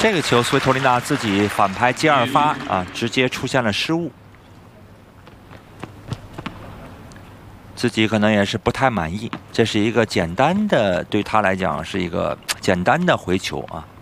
这个球，斯维托利娜自己反拍接二发啊，直接出现了失误，自己可能也是不太满意。这是一个简单的，对他来讲是一个简单的回球啊。